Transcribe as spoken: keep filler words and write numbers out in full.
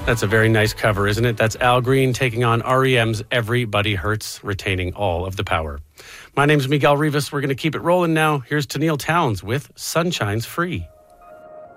That's a very nice cover, isn't it? That's Al Green taking on R E M's Everybody Hurts, retaining all of the power. My name's Miguel Rivas. We're going to keep it rolling now. Here's Tenille Townes with Sunshine's Free.